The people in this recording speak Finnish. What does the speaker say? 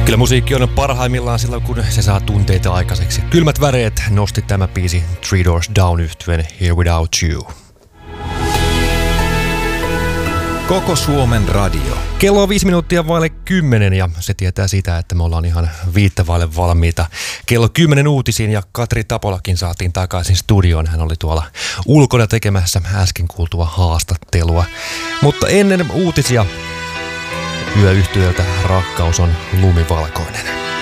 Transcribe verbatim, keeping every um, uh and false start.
Kyllä musiikki on parhaimmillaan silloin, kun se saa tunteita aikaiseksi. Kylmät väreet nosti tämä biisi Three Doors Down -yhtyeen Here Without You. Koko Suomen radio. Kello on viisi minuuttia vaille kymmenen ja se tietää sitä, että me ollaan ihan viittä vaille valmiita. Kello kymmenen uutisiin ja Katri Tapolakin saatiin takaisin studioon. Hän oli tuolla ulkona tekemässä äsken kuultua haastattelua. Mutta ennen uutisia yöyhtiöltä Rakkaus on lumivalkoinen.